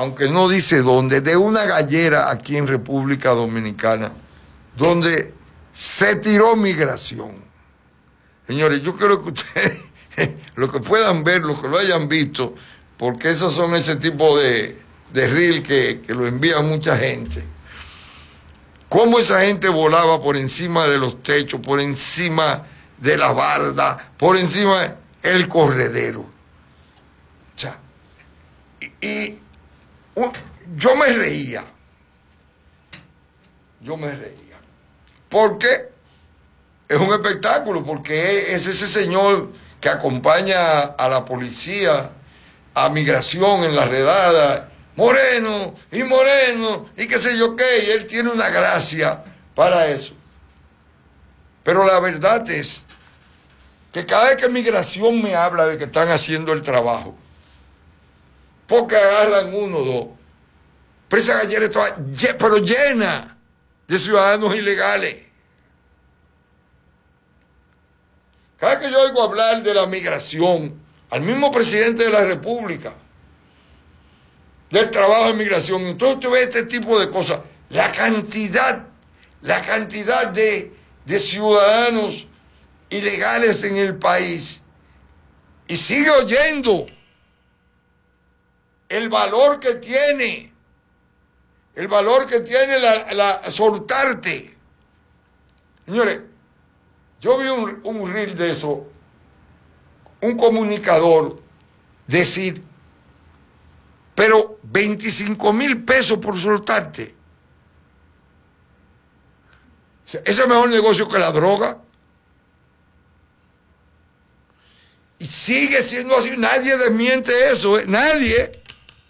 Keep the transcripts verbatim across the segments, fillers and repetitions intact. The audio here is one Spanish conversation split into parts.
aunque no dice dónde, de una gallera aquí en República Dominicana, donde se tiró migración. Señores, yo quiero que ustedes, lo que puedan ver, los que lo hayan visto, porque esos son ese tipo de, de reel que, que lo envía mucha gente. Cómo esa gente volaba por encima de los techos, por encima de la barda, por encima del corredero. O sea, y, y uh, yo me reía. Yo me reía. Porque es un espectáculo, porque es ese señor que acompaña a la policía, a migración en la redada, Moreno, y Moreno, y qué sé yo qué, y él tiene una gracia para eso. Pero la verdad es que cada vez que migración me habla de que están haciendo el trabajo, porque agarran uno o dos, pero esa gallera está, pero llena de ciudadanos ilegales. Cada vez que yo oigo hablar de la migración, al mismo presidente de la República, del trabajo de migración, entonces usted ve este tipo de cosas, la cantidad, la cantidad de, de ciudadanos ilegales en el país, y sigue oyendo el valor que tiene, el valor que tiene la, la soltarte. Señores, yo vi un, un reel de eso, un comunicador decir, pero veinticinco mil pesos por soltarte. O sea, ¿ese es mejor negocio que la droga? Y sigue siendo así, nadie desmiente eso, ¿eh? Nadie.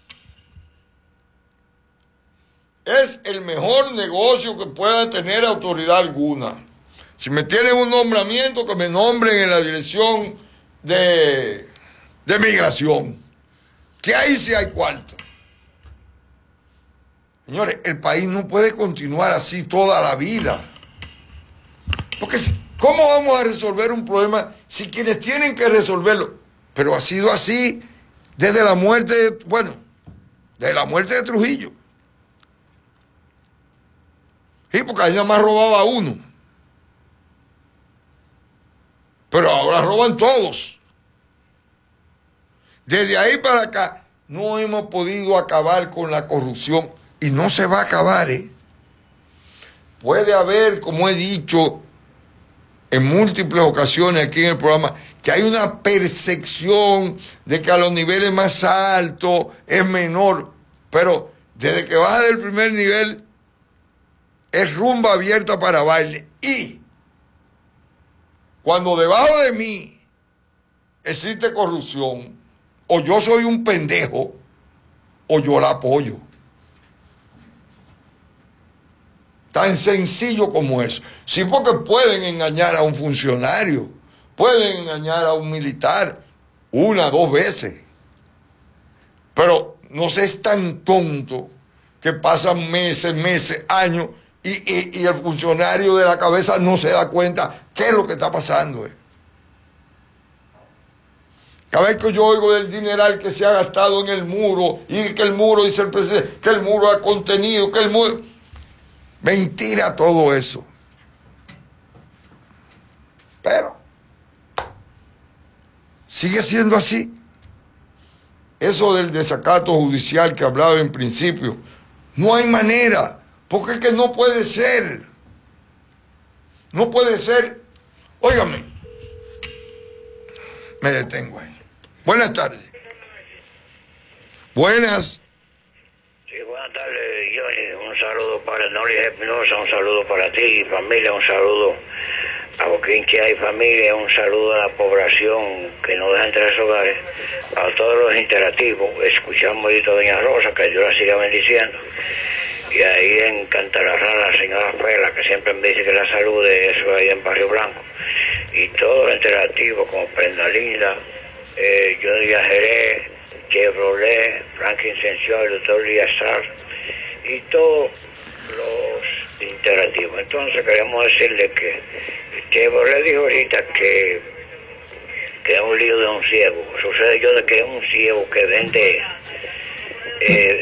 Es el mejor negocio que pueda tener autoridad alguna. Si me tienen un nombramiento, que me nombren en la dirección de, de migración. Que ahí sí hay cuarto. Señores, el país no puede continuar así toda la vida. Porque, ¿cómo vamos a resolver un problema si quienes tienen que resolverlo? Pero ha sido así desde la muerte, de, bueno, desde la muerte de Trujillo. Sí, porque ahí nada más robaba uno. Pero ahora roban todos. Desde ahí para acá no hemos podido acabar con la corrupción y no se va a acabar, ¿eh? Puede haber, como he dicho en múltiples ocasiones aquí en el programa, que hay una percepción de que a los niveles más altos es menor, pero desde que baja del primer nivel es rumba abierta para baile. Y cuando debajo de mí existe corrupción, o yo soy un pendejo, o yo la apoyo. Tan sencillo como eso. Sí, porque pueden engañar a un funcionario, pueden engañar a un militar una, dos veces. Pero no se es tan tonto que pasan meses, meses, años, y, y, y el funcionario de la cabeza no se da cuenta qué es lo que está pasando. Eh. Cada vez que yo oigo del dineral que se ha gastado en el muro, y que el muro, dice el presidente, que el muro ha contenido, que el muro... Mentira todo eso. Pero sigue siendo así. Eso del desacato judicial que hablaba en principio, no hay manera, porque es que no puede ser. No puede ser. Óigame, me detengo ahí. Buenas tardes. Buenas. Sí, buenas tardes, Johnny. Un saludo para Noli Espinosa, un saludo para ti, familia, un saludo a Boquinche y familia, un saludo a la población que no deja entrar a sus hogares, a todos los interactivos. Escuchamos ahorita a Doña Rosa, que Dios la siga bendiciendo. Y ahí en Cantalarra, la señora Fela, que siempre me dice que la salude, eso ahí en Barrio Blanco. Y todos los interactivos, como Prenda Linda, eh, yo Díaz Jerez, Chevrolet, Franklin Sención, el doctor Díaz Sar, y todos los interactivos. Entonces queremos decirle que Chevrolet dijo ahorita que, que es un lío de un ciego. Sucede yo de que es un ciego que vende... Eh,